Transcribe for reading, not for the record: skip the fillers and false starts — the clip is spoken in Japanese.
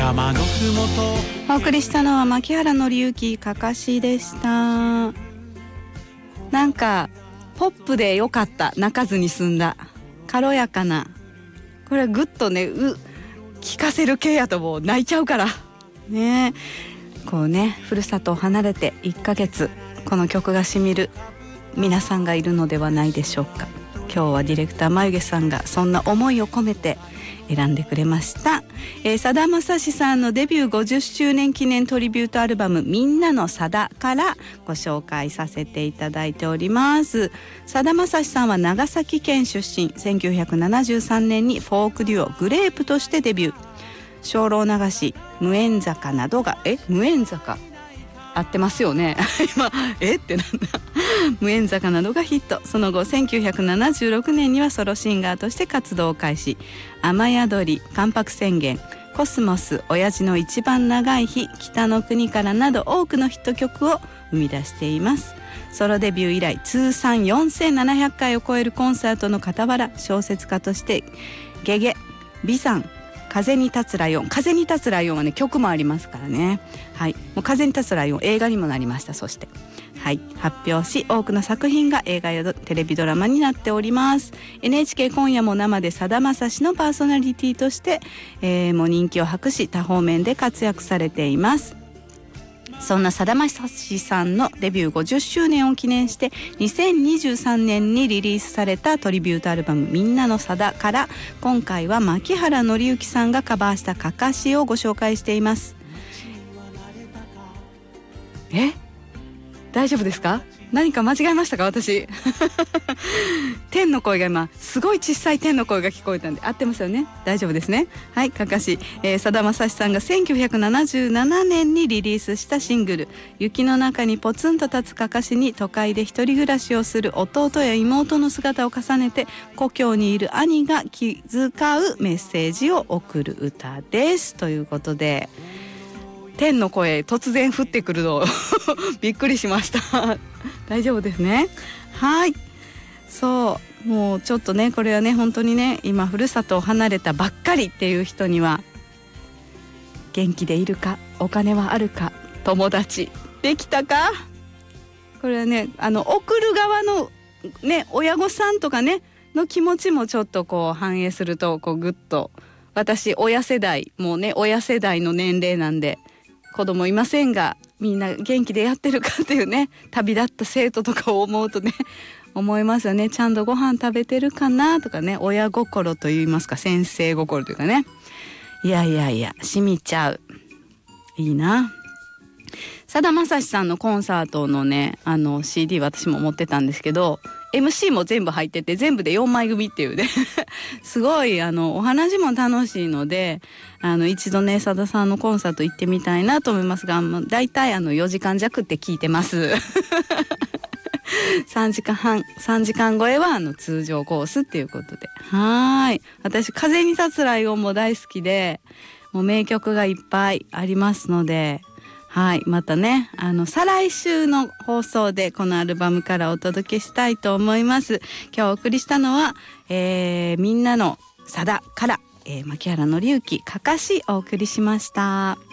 山のふもと。 お送りしたのは牧原紀之かかしでした。なんかポップでよかった。泣かずに済んだ軽やかな、これはぐっとね聴かせる系やともう泣いちゃうからね。こうね、ふるさとを離れて1ヶ月この曲がしみる皆さんがいるのではないでしょうか。今日はディレクター眉毛さんがそんな思いを込めて選んでくれました。さだまさしさんのデビュー50周年記念トリビュートアルバムみんなのさだからご紹介させていただいております。さだまさしさんは長崎県出身。1973年にフォークデュオグレープとしてデビュー。精霊流し、無縁坂などが無縁坂合ってますよね今ってなんだ無縁坂などがヒット。その後1976年にはソロシンガーとして活動を開始。雨宿り、関白宣言、コスモス、親父の一番長い日、北の国からなど多くのヒット曲を生み出しています。ソロデビュー以来通算4700回を超えるコンサートの傍ら、小説家としてゲゲ、ビザン、風に立つライオン。風に立つライオンはね曲もありますからね。はい、もう風に立つライオン映画にもなりました。そしてはい発表し、多くの作品が映画やテレビドラマになっております。 NHK 今夜も生でさだまさしのパーソナリティとして、もう人気を博し多方面で活躍されています。そんなさだまさしさんのデビュー50周年を記念して2023年にリリースされたトリビュートアルバムみんなのさだから今回は牧原紀之さんがカバーしたかかしをご紹介しています。大丈夫ですか？何か間違えましたか？私天の声が今すごい小さい天の声が聞こえたんで合ってますよね。大丈夫ですね。はい、かかし、さだまさしさんが1977年にリリースしたシングル雪の中にポツンと立つかかしに都会で一人暮らしをする弟や妹の姿を重ねて故郷にいる兄が気遣うメッセージを送る歌ですということで、天の声突然降ってくるのびっくりしました大丈夫ですね。はい、そうもうちょっとねこれはね本当にね今ふるさとを離れたばっかりっていう人には、元気でいるか、お金はあるか、友達できたか、これはね送る側のね親御さんとかねの気持ちもちょっとこう反映するとこうグッと、私親世代もうね親世代の年齢なんで子供いませんがみんな元気でやってるかっていうね、旅立った生徒とかを思うとね思いますよね。ちゃんとご飯食べてるかなとかね、親心といいますか先生心というかね、いや染みちゃう。いいな。さだまさしさんのコンサートのねCD 私も持ってたんですけど MC も全部入ってて全部で4枚組っていうねすごいお話も楽しいので一度ねさださんのコンサート行ってみたいなと思いますが、だいたい4時間弱って聞いてます3時間半3時間超えは通常コースっていうことで、はい、私風に立つライオンも大好きでもう名曲がいっぱいありますので、はい、またね再来週の放送でこのアルバムからお届けしたいと思います。今日お送りしたのは、みんなのさだから、牧原紀之かかしお送りしました。